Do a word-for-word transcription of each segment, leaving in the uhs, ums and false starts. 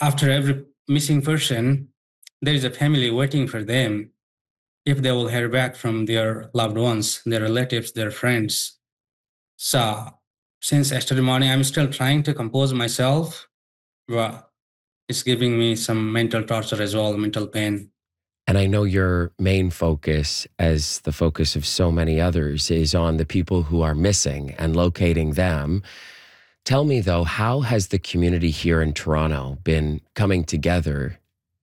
after every missing person, there is a family waiting for them if they will hear back from their loved ones, their relatives, their friends. So since yesterday morning, I'm still trying to compose myself, but it's giving me some mental torture as well, mental pain. And I know your main focus, as the focus of so many others, is on the people who are missing and locating them. Tell me, though, how has the community here in Toronto been coming together?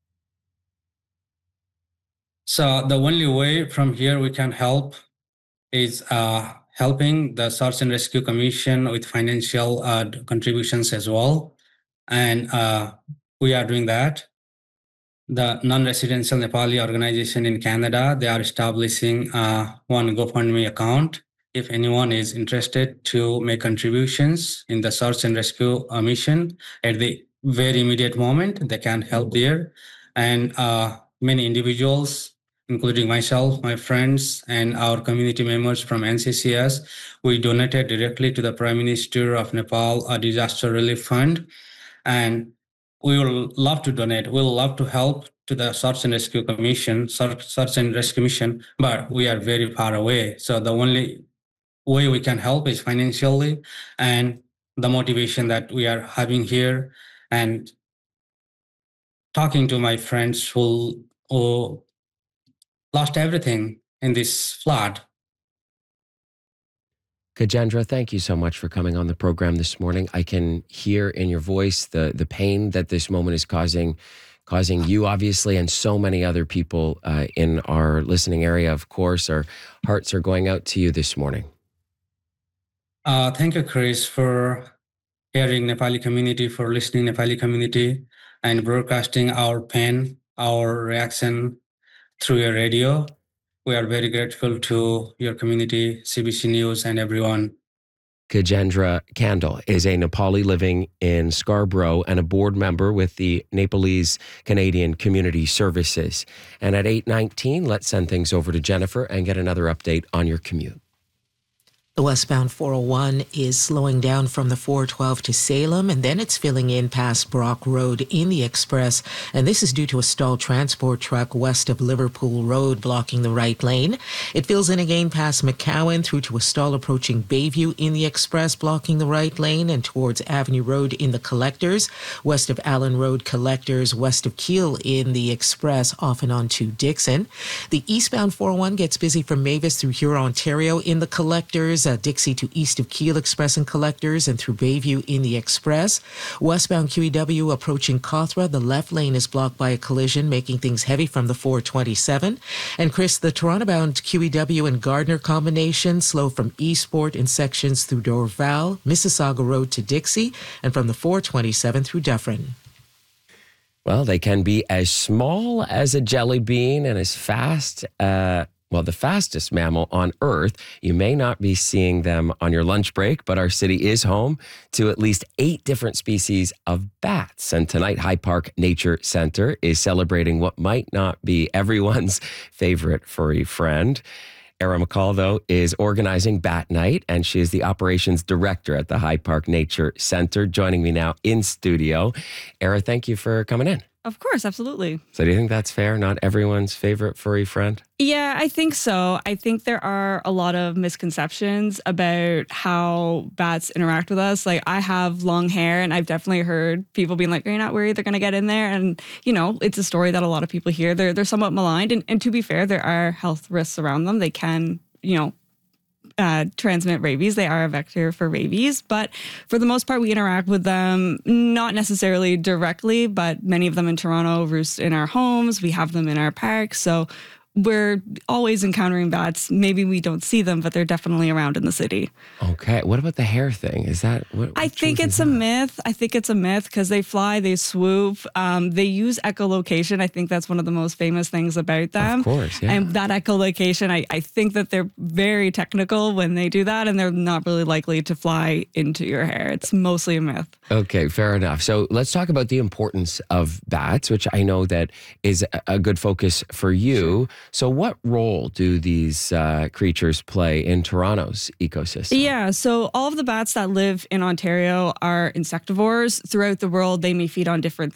So the only way from here we can help is uh, helping the Search and Rescue Commission with financial uh, contributions as well. And uh, we are doing that. The non-residential Nepali organization in Canada, they are establishing uh, one GoFundMe account. If anyone is interested to make contributions in the search and rescue uh, mission at the very immediate moment, they can help there. And uh, many individuals, including myself, my friends, and our community members from N C C S, we donated directly to the Prime Minister of Nepal a disaster relief fund. And we will love to donate. We'll love to help to the Search and Rescue Commission, Search, Search and Rescue Mission, but we are very far away. So the only way we can help is financially and the motivation that we are having here and talking to my friends who, who lost everything in this flood. Gajendra, thank you so much for coming on the program this morning. I can hear in your voice the the pain that this moment is causing, causing you, obviously, and so many other people uh, in our listening area. Of course, our hearts are going out to you this morning. Uh, thank you, Chris, for hearing Nepali community, for listening Nepali community, and broadcasting our pain, our reaction through your radio. We are very grateful to your community, C B C News, and everyone. Gajendra Kandal is a Nepali living in Scarborough and a board member with the Nepalese Canadian Community Services. And at eight nineteen, let's send things over to Jennifer and get another update on your commute. The westbound four oh one is slowing down from the four twelve to Salem, and then it's filling in past Brock Road in the express. And this is due to a stalled transport truck west of Liverpool Road blocking the right lane. It fills in again past McCowan through to a stall approaching Bayview in the express blocking the right lane and towards Avenue Road in the collectors. West of Allen Road collectors, west of Keele in the express off and on to Dixon. The eastbound four oh one gets busy from Mavis through Huron, Ontario in the collectors. Uh, Dixie to east of Keele Express and collectors and through Bayview in the express. Westbound Q E W approaching Cawthra. The left lane is blocked by a collision, making things heavy from the four twenty-seven. And Chris, the Toronto-bound Q E W and Gardner combination slow from Eastport in sections through Dorval, Mississauga Road to Dixie, and from the four twenty-seven through Dufferin. Well, they can be as small as a jelly bean and as fast uh Well, the fastest mammal on Earth. You may not be seeing them on your lunch break, but our city is home to at least eight different species of bats. And tonight, High Park Nature Center is celebrating what might not be everyone's favorite furry friend. Era McCall, though, is organizing Bat Night, and she is the operations director at the High Park Nature Center, joining me now in studio. Era, thank you for coming in. Of course, absolutely. So do you think that's fair? Not everyone's favorite furry friend? Yeah, I think so. I think there are a lot of misconceptions about how bats interact with us. Like, I have long hair, and I've definitely heard people being like, are you not worried they're going to get in there? And, you know, it's a story that a lot of people hear. They're, they're somewhat maligned. And, and to be fair, there are health risks around them. They can, you know, Uh, transmit rabies. They are a vector for rabies, but for the most part, we interact with them, not necessarily directly, but many of them in Toronto roost in our homes. We have them in our parks. So we're always encountering bats. Maybe we don't see them, but they're definitely around in the city. Okay. What about the hair thing? Is that what? what I think it's a that? myth. I think it's a myth because they fly, they swoop, um, they use echolocation. I think that's one of the most famous things about them. Of course, yeah. And that echolocation, I, I think that they're very technical when they do that, and they're not really likely to fly into your hair. It's mostly a myth. Okay, fair enough. So let's talk about the importance of bats, which I know that is a good focus for you. Sure. So what role do these uh, creatures play in Toronto's ecosystem? Yeah, so all of the bats that live in Ontario are insectivores. Throughout the world, they may feed on different